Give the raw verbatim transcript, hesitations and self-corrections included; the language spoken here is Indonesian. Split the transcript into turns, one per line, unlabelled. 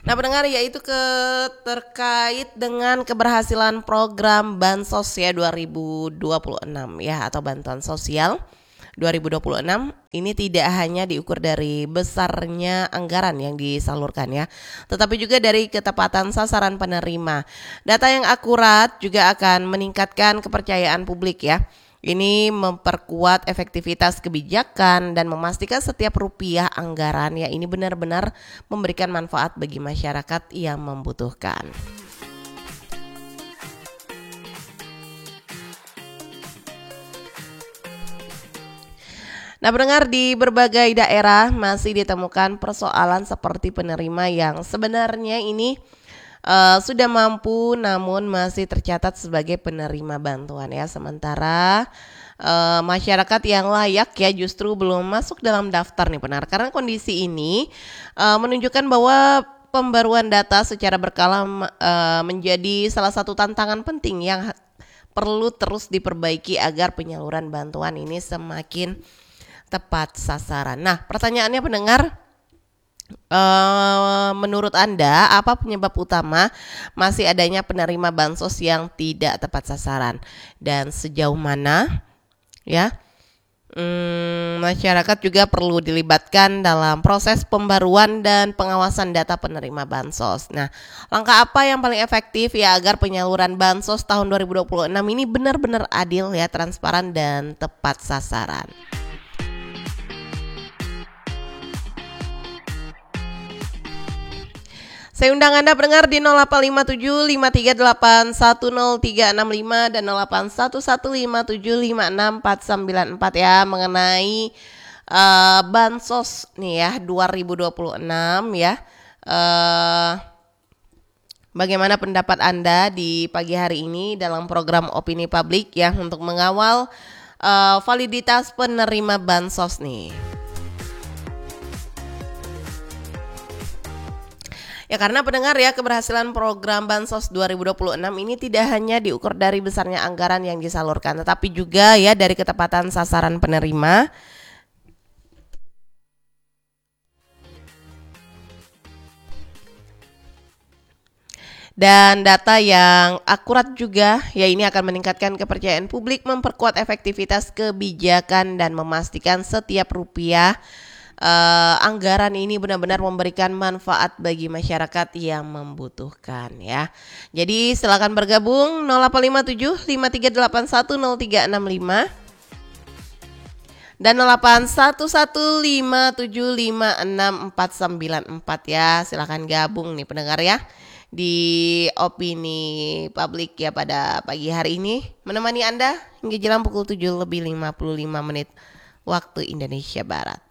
Nah, pendengar, yaitu ke terkait dengan keberhasilan program Bansos ya dua ribu dua puluh enam ya, atau bantuan sosial dua ribu dua puluh enam ini tidak hanya diukur dari besarnya anggaran yang disalurkan ya, tetapi juga dari ketepatan sasaran penerima. Data yang akurat juga akan meningkatkan kepercayaan publik ya. Ini memperkuat efektivitas kebijakan dan memastikan setiap rupiah anggaran ya ini benar-benar memberikan manfaat bagi masyarakat yang membutuhkan. Nah, pendengar, di berbagai daerah masih ditemukan persoalan seperti penerima yang sebenarnya ini uh, sudah mampu namun masih tercatat sebagai penerima bantuan ya. Sementara uh, masyarakat yang layak ya justru belum masuk dalam daftar nih pendengar. Karena kondisi ini uh, menunjukkan bahwa pembaruan data secara berkala uh, menjadi salah satu tantangan penting yang perlu terus diperbaiki agar penyaluran bantuan ini semakin tepat sasaran. Nah, pertanyaannya pendengar, uh, menurut Anda apa penyebab utama masih adanya penerima bansos yang tidak tepat sasaran dan sejauh mana ya hmm, masyarakat juga perlu dilibatkan dalam proses pembaruan dan pengawasan data penerima bansos. Nah, langkah apa yang paling efektif ya agar penyaluran bansos tahun dua ribu dua puluh enam ini benar-benar adil ya, transparan dan tepat sasaran? Saya undang Anda pendengar di nol delapan lima tujuh lima tiga delapan satu nol tiga enam lima dan nol delapan satu satu lima tujuh lima enam empat sembilan empat ya mengenai uh, bansos nih ya dua ribu dua puluh enam ya. Uh, bagaimana pendapat Anda di pagi hari ini dalam program opini publik ya untuk mengawal uh, validitas penerima bansos nih? Ya, karena pendengar ya, keberhasilan program Bansos dua ribu dua puluh enam ini tidak hanya diukur dari besarnya anggaran yang disalurkan, tetapi juga ya dari ketepatan sasaran penerima. Dan data yang akurat juga ya ini akan meningkatkan kepercayaan publik, memperkuat efektivitas kebijakan dan memastikan setiap rupiah Uh, anggaran ini benar-benar memberikan manfaat bagi masyarakat yang membutuhkan ya. Jadi silakan bergabung nol delapan lima tujuh lima tiga delapan satu nol tiga enam lima dan nol delapan satu satu lima tujuh lima enam empat sembilan empat ya. Silakan gabung nih pendengar ya di opini publik ya pada pagi hari ini, menemani Anda hingga jelang pukul tujuh lebih lima puluh lima menit waktu Indonesia Barat.